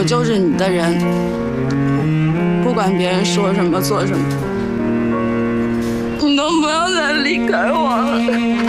就是你的人，不管别人说什么做什么，你都不要再离开我了。